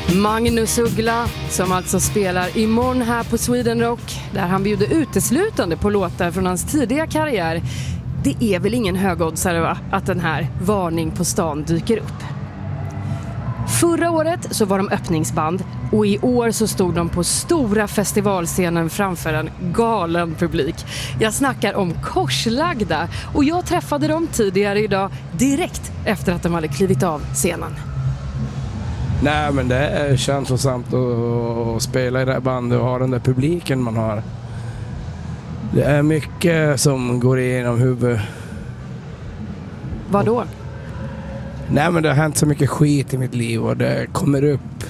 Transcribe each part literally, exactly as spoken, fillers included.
Magnus Uggla, som alltså spelar imorgon här på Sweden Rock, där han bjuder uteslutande på låtar från hans tidiga karriär. Det är väl ingen högoddsare, va, att den här Varning på stan dyker upp. Förra året så var de öppningsband och i år så stod de på stora festivalscenen framför en galen publik. Jag snackar om Korslagda och jag träffade dem tidigare idag direkt efter att de hade klivit av scenen. Nej, men det är känslosamt att spela i det här bandet och ha den där publiken man har. Det är mycket som går igenom huvudet. Vad då? Nej, men det har hänt så mycket skit i mitt liv och det kommer upp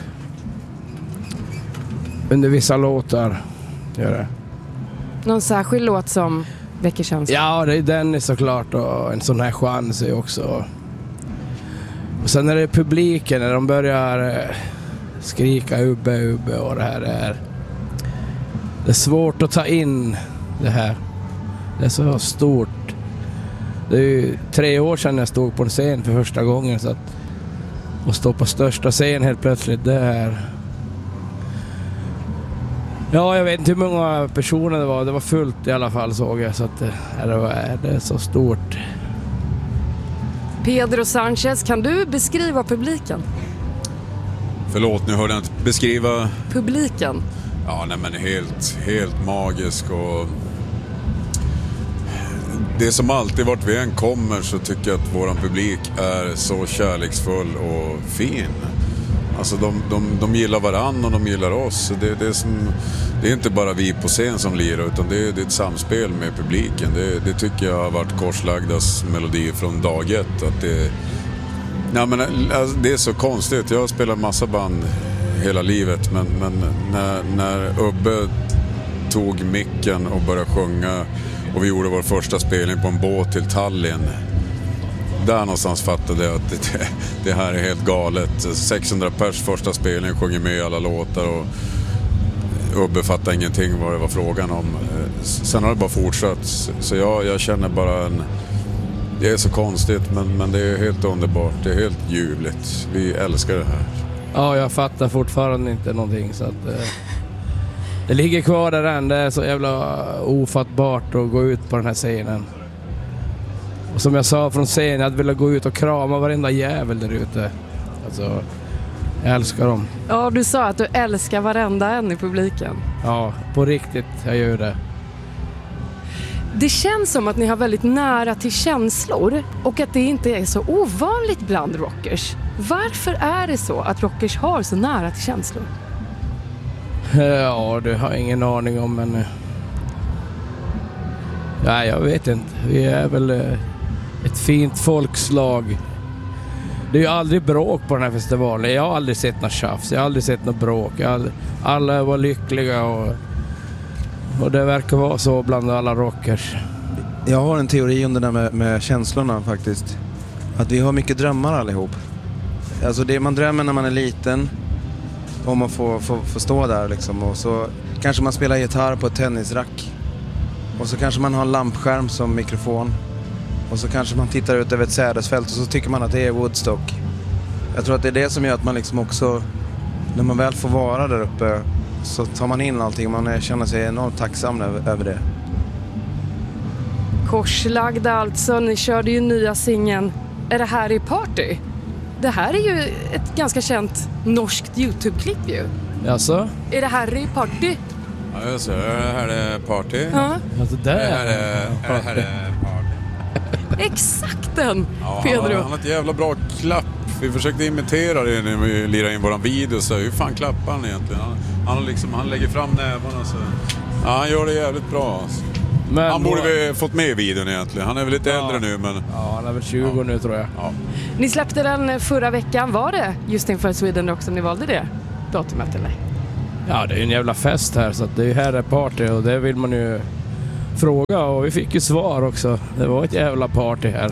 under vissa låtar. Gör det. Någon särskild låt som väcker känslor? Ja, det är den såklart, och En sån här chans är också. Och sen är det publiken när de börjar skrika ubbe, ubbe och det här är. Det är svårt att ta in det här. Det är så stort. Det är ju tre år sedan jag stod på en scen för första gången, så att att stå på största scen helt plötsligt, det är... Ja, jag vet inte hur många personer det var. Det var fullt i alla fall, såg jag, så att det, var, det är så stort. Pedro Sanchez, kan du beskriva publiken? Förlåt, nu hörde jag inte. Beskriva... Publiken? Ja, nej, men helt, helt magisk och... Det som alltid vart vi än kommer så tycker jag att våran publik är så kärleksfull och fin. Alltså de, de, de gillar varann och de gillar oss. Det, det, är som, det är inte bara vi på scen som lirar, utan det är, det är ett samspel med publiken. Det, det tycker jag har varit Korslagdas melodi från dag ett. Att det, nej, men, alltså, det är så konstigt. Jag har spelat massa band hela livet, men, men när, när Ubbe tog micken och började sjunga och vi gjorde vår första spelning på en båt till Tallinn, där någonstans fattade jag att det, det här är helt galet. sexhundra pers första spelning, sjunger med alla låtar och Ubbe fattade ingenting vad det var frågan om. Sen har det bara fortsatt. Så jag, jag känner bara en... Det är så konstigt, men, men det är helt underbart. Det är helt ljuvligt. Vi älskar det här. Ja, jag fattar fortfarande inte någonting, så att... Eh... Det ligger kvar där än. Det är så jävla ofattbart att gå ut på den här scenen. Och som jag sa från scenen, jag hade velat gå ut och krama varenda jävel där ute. Alltså, jag älskar dem. Ja, du sa att du älskar varenda en i publiken. Ja, på riktigt, jag gör det. Det känns som att ni har väldigt nära till känslor och att det inte är så ovanligt bland rockers. Varför är det så att rockers har så nära till känslor? Ja, det har jag ingen aning om, men... Ja, jag vet inte. Vi är väl ett fint folkslag. Det är ju aldrig bråk på den här festivalen. Jag har aldrig sett något tjafs. Jag har aldrig sett något bråk. Aldrig... Alla var lyckliga och... och det verkar vara så bland alla rockers. Jag har en teori om det där med, med känslorna faktiskt. Att vi har mycket drömmar allihop. Alltså det man drömmer när man är liten... om man får, får, får stå där liksom, och så kanske man spelar gitarr på ett tennisrack och så kanske man har en lampskärm som mikrofon och så kanske man tittar ut över ett sädesfält och så tycker man att det är Woodstock. Jag tror att det är det som gör att man liksom också, när man väl får vara där uppe, så tar man in allting och man känner sig enormt tacksam över, över det. Korslagda alltså, ni körde ju nya singeln Är det här i party? Det här är ju ett ganska känt norskt YouTube-klipp ju. Jaså? Är det Harry Party? Ja, jag ser. Det här är party. Ja. Alltså där. Det här är, det här är party. Exakt den, Ja, Pedro. han, han har ett jävla bra klapp. Vi försökte imitera det när vi lirade in våran video. Så hur fan klappar han egentligen? Han, han, liksom, han lägger fram nävarna så... Ja, han gör det jävligt bra. Alltså. Men han borde vi fått med i videon egentligen. Han är väl lite ja. äldre nu, men... Ja, han är väl tjugo ja. nu tror jag. Ja. Ni släppte den förra veckan. Var det just inför Sweden Rock som ni valde det datumet, eller? Ja, det är ju en jävla fest här, så att det är här är party och det vill man ju fråga. Och vi fick ju svar också. Det var ett jävla party här.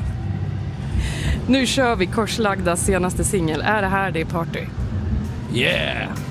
Nu kör vi Korslagdas senaste singel. Är det här det party? Yeah!